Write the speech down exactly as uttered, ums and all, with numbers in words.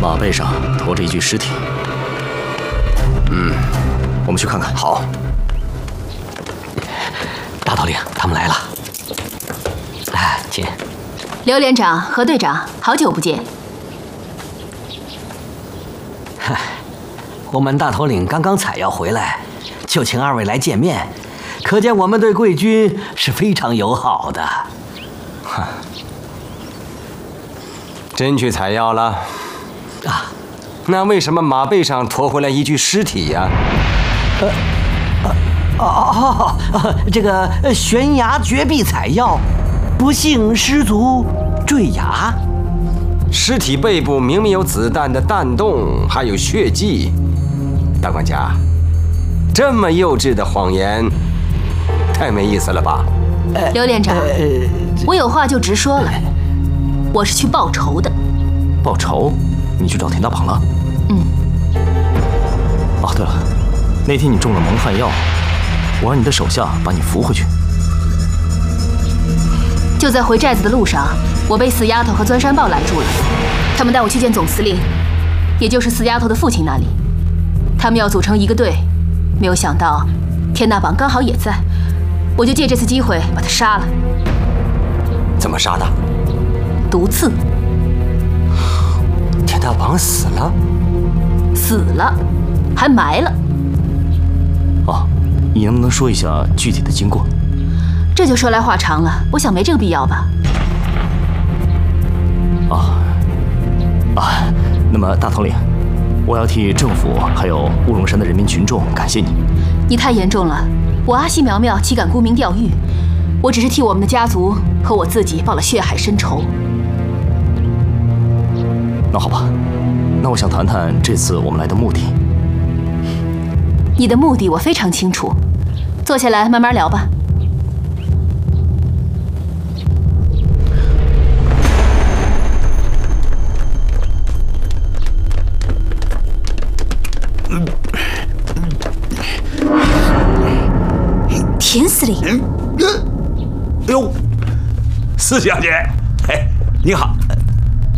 马背上驮着一具尸体。嗯，我们去看看。 好。大头领，他们来了。哎，请。 刘连长、何队长，好久不见。 嗨，我们大头领刚刚采药回来，就请二位来见面，可见我们对贵军是非常友好的。 哈，真去采药了？ 啊， 那为什么马背上驮回来一具尸体呀？ 呃，哦哦哦，这个悬崖绝壁采药，不幸失足坠崖。 尸体背部明明有子弹的弹洞，还有血迹。大管家，这么幼稚的谎言，太没意思了吧？ 刘连长，我有话就直说了，我是去报仇的。 报仇？你去找田大绑了？ 嗯。 哦，对了，那天你中了蒙汗药，我让你的手下把你扶回去。 就在回寨子的路上，我被死丫头和钻山豹拦住了。他们带我去见总司令，也就是死丫头的父亲那里。他们要组成一个队，没有想到田大绑刚好也在，我就借这次机会把他杀了。 怎么杀的？ 毒刺。 田大绑死了？ 死了，还埋了。 哦，你能不能说一下具体的经过？ 这就说来话长了，我想没这个必要吧。 啊啊，那么大头领，我要替政府还有乌龙山的人民群众感谢你。 你太严重了，我阿西苗苗岂敢沽名钓誉？我只是替我们的家族和我自己报了血海深仇。 那好吧，那我想谈谈这次我们来的目的。 你的目的我非常清楚，坐下来慢慢聊吧。田司令， 哎呦，四小姐，哎，你好，